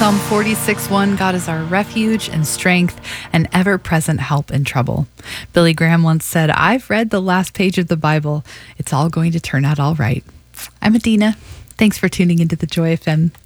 Psalm 46:1, God is our refuge and strength and ever-present help in trouble. Billy Graham once said, I've read the last page of the Bible. It's all going to turn out all right. I'm Adina. Thanks for tuning into the Joy FM